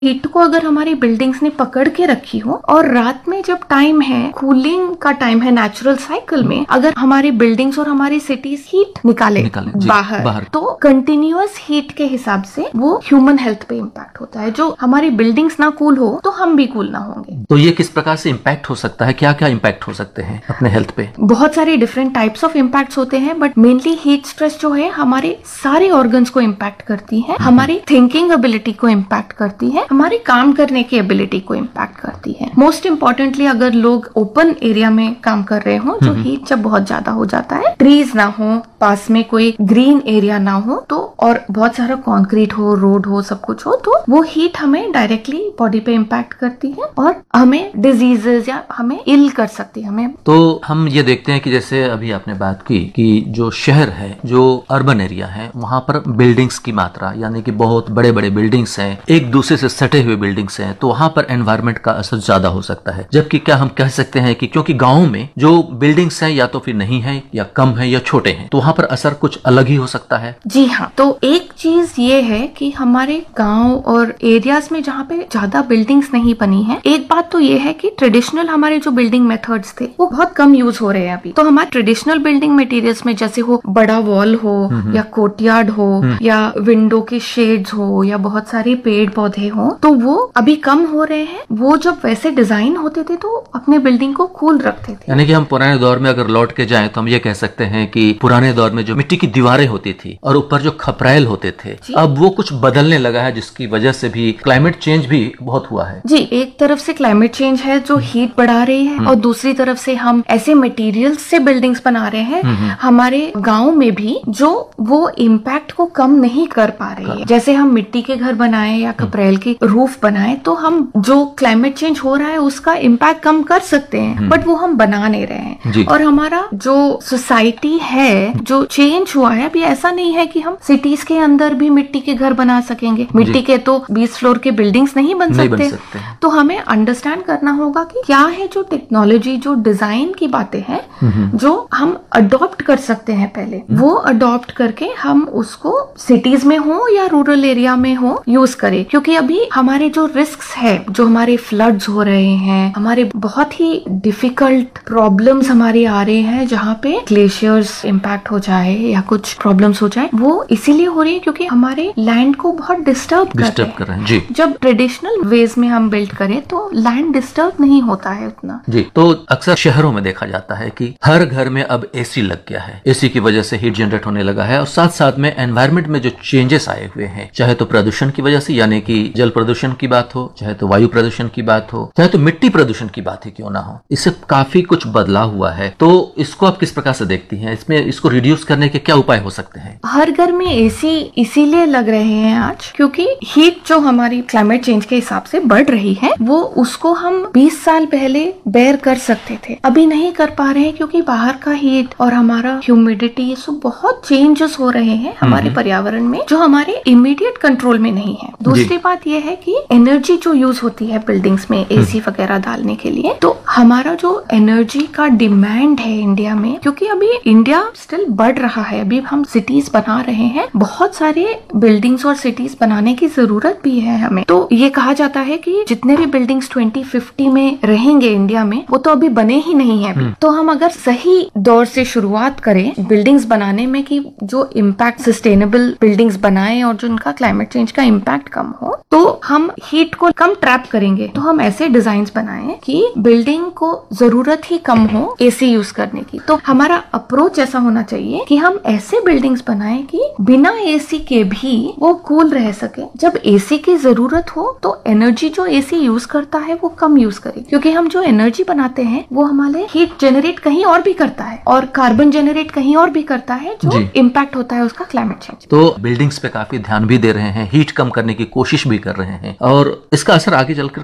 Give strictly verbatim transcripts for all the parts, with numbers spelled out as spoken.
Heat को अगर हमारी बिल्डिंग्स ने पकड़ के रखी हो और रात में जब टाइम है, कूलिंग का टाइम है नेचुरल साइकिल में, अगर हमारी बिल्डिंग्स और हमारी सिटीज हीट निकाले, निकाले बाहर, बाहर तो कंटिन्यूअस हीट के हिसाब से वो ह्यूमन हेल्थ पे इम्पैक्ट होता है। जो हमारी बिल्डिंग्स ना कूल हो तो हम भी कूल ना होंगे। तो ये किस प्रकार से इम्पैक्ट हो सकता है, क्या क्या इम्पैक्ट हो सकते हैं अपने हेल्थ पे? बहुत सारे डिफरेंट टाइप्स ऑफ इम्पैक्ट्स होते हैं, बट मेनली हीट स्ट्रेस जो है हमारे सारे ऑर्गन्स को इम्पैक्ट करती है, हमारी थिंकिंग एबिलिटी को इम्पैक्ट करती है, हमारे काम करने की एबिलिटी को इम्पैक्ट करती है। मोस्ट इम्पोर्टेंटली अगर लोग ओपन एरिया में काम कर रहे हो, जो हीट जब बहुत ज्यादा हो जाता है, ट्रीज ना हो, पास में कोई ग्रीन एरिया ना हो तो, और बहुत सारा कंक्रीट हो, रोड हो, सब कुछ हो, तो वो हीट हमें डायरेक्टली बॉडी पे इम्पैक्ट करती है और हमें डिजीजेस या हमें इल कर सकती है। हमें तो हम ये देखते हैं कि जैसे अभी आपने बात की कि जो शहर है, जो अर्बन एरिया है, वहां पर बिल्डिंग्स की मात्रा, यानी कि बहुत बड़े बड़े बिल्डिंग्स हैं, एक दूसरे से सटे हुए बिल्डिंग्स हैं, तो वहां पर एनवायरमेंट का असर ज्यादा हो सकता है। जबकि क्या हम कह सकते हैं कि क्योंकि गाँव में जो बिल्डिंग्स हैं या तो फिर नहीं है या कम है या छोटे हैं, तो वहां पर असर कुछ अलग ही हो सकता है। जी हाँ, तो एक चीज ये है कि हमारे गांव और एरियाज में जहाँ पे ज्यादा बिल्डिंग्स नहीं बनी है, एक बात तो ये है कि ट्रेडिशनल हमारे जो बिल्डिंग मेथड्स थे वो बहुत कम यूज हो रहे हैं अभी। तो हमारे ट्रेडिशनल बिल्डिंग मटेरियल्स में जैसे हो बड़ा वॉल हो या कोर्टयार्ड हो या विंडो के शेड्स हो या बहुत सारे पेड़ पौधे हो, तो वो अभी कम हो रहे हैं। वो जब वैसे डिजाइन होते थे तो अपने बिल्डिंग को कूल रखते थे। यानी कि हम पुराने दौर में अगर लौट के जाएं तो हम ये कह सकते हैं कि पुराने दौर में जो मिट्टी की दीवारें होती थी और ऊपर जो खपराइल होते थे, अब वो कुछ बदलने लगा है, जिसकी वजह से भी क्लाइमेट चेंज भी बहुत हुआ है। जी, एक तरफ से क्लाइमेट चेंज है जो हीट बढ़ा रही है और दूसरी तरफ से हम ऐसे मटेरियल्स से बिल्डिंग्स बना रहे हैं हमारे गांव में भी जो वो इम्पैक्ट को कम नहीं कर पा रही है। जैसे हम मिट्टी के घर बनाए या खपरेल की रूफ बनाए तो हम जो क्लाइमेट चेंज हो रहा है उसका इम्पैक्ट कम कर सकते हैं, बट वो हम बना नहीं रहे हैं। और हमारा जो सोसाइटी है जो चेंज हुआ है, अभी ऐसा नहीं है कि हम सिटीज के अंदर भी मिट्टी के घर बना सकेंगे। मिट्टी के तो बीस फ्लोर के बिल्डिंग्स नहीं बन नहीं सकते, बन सकते। तो हमें अंडरस्टैंड करना होगा कि क्या है जो टेक्नोलॉजी, जो डिजाइन की बातें हैं जो हम अडॉप्ट कर सकते हैं, पहले वो अडॉप्ट करके हम उसको सिटीज में हो या रूरल एरिया में हो यूज करें। क्योंकि अभी हमारे जो रिस्क्स है, जो हमारे फ्लड्स हो रहे हैं, हमारे बहुत ही डिफिकल्ट प्रॉब्लम्स हमारे आ रहे हैं जहाँ पे ग्लेशियर्स इम्पैक्ट हो जाए या कुछ प्रॉब्लम्स हो जाए, वो इसीलिए हो रही है क्योंकि हमारे लैंड को बहुत डिस्टर्ब डिस्टर्ब कर रहे हैं। जी, जब ट्रेडिशनल वेज में हम बिल्ड करें तो लैंड डिस्टर्ब नहीं होता है उतना। जी, तो अक्सर शहरों में देखा जाता है कि हर घर में अब एसी लग गया है। एसी की वजह से हीट जनरेट होने लगा है और साथ साथ में एनवायरमेंट में जो चेंजेस आए हुए हैं, चाहे तो प्रदूषण की वजह से, यानी कि जल प्रदूषण की बात हो, चाहे तो वायु प्रदूषण की बात हो, चाहे तो मिट्टी प्रदूषण की बात ही क्यों ना हो, इससे काफी कुछ बदलाव हुआ है। तो इसको आप किस प्रकार से देखती हैं? इसमें इसको रिड्यूस करने के क्या उपाय हो सकते हैं? हर घर में एसी इसीलिए लग रहे हैं आज क्योंकि हीट जो हमारी क्लाइमेट चेंज के हिसाब से बढ़ रही है, वो उसको हम बीस साल पहले बेयर कर सकते थे, अभी नहीं कर पा रहे हैं क्योंकि बाहर का हीट और हमारा ह्यूमिडिटी, ये सब बहुत चेंजेस हो रहे हैं हमारे पर्यावरण में जो हमारे इमीडिएट कंट्रोल में नहीं है। दूसरी बात यह है कि एनर्जी जो यूज होती है बिल्डिंग्स में एसी वगैरह डालने के लिए, तो हमारा जो एनर्जी का डिमांड है इंडिया में, क्योंकि अभी इंडिया स्टिल बढ़ रहा है, अभी हम सिटीज बना रहे हैं, बहुत सारे बिल्डिंग्स और सिटीज बनाने की जरूरत भी है हमें। तो ये कहा जाता है कि जितने भी बिल्डिंग्स ट्वेंटी फिफ्टी में रहेंगे इंडिया में, वो तो अभी बने ही नहीं है। तो हम अगर सही दौर से शुरुआत करें बिल्डिंग्स बनाने में कि जो इम्पैक्ट सस्टेनेबल बिल्डिंग्स बनाएं और जो उनका क्लाइमेट चेंज का इम्पैक्ट कम हो, तो हम हीट को कम ट्रैप करेंगे। तो हम ऐसे डिजाइन बनाएं कि बिल्डिंग को जरूरत ही कम हो एसी यूज करने की। तो हमारा अप्रोच ऐसा होना चाहिए कि हम ऐसे बिल्डिंग्स बनाएं कि बिना एसी के भी वो कूल रह सके। जब एसी की जरूरत हो तो एनर्जी जो एसी यूज करता है वो कम यूज करे, क्योंकि हम जो एनर्जी बनाते हैं वो हमारे हीट जनरेट कहीं और भी करता है और कार्बन जनरेट कहीं और भी करता है, जो इम्पैक्ट होता है उसका क्लाइमेट चेंज। तो बिल्डिंग्स पे काफी ध्यान भी दे रहे हैं, हीट कम करने की कोशिश भी कर रहे हैं और इसका असर आगे चल करके हो सकता है।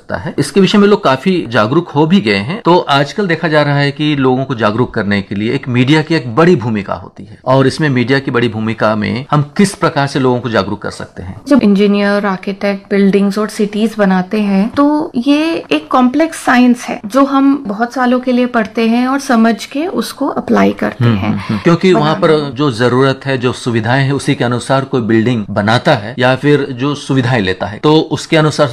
सकता है। इसके विषय में लोग काफी जागरूक हो भी गए हैं। तो आजकल देखा जा रहा है कि लोगों को जागरूक करने के लिए एक मीडिया की एक बड़ी भूमिका होती है, और इसमें मीडिया की बड़ी भूमिका में हम किस प्रकार से लोगों को जागरूक कर सकते हैं? जब इंजीनियर, आर्किटेक्ट बिल्डिंग्स और सिटीज बनाते हैं तो ये एक कॉम्प्लेक्स साइंस है जो हम बहुत सालों के लिए पढ़ते हैं और समझ के उसको अप्लाई करते हैं। क्योंकि वहाँ पर जो जरूरत है, जो सुविधाएं हैं, उसी के अनुसार कोई बिल्डिंग बनाता है या फिर जो सुविधाएं लेता है, तो उसके अनुसार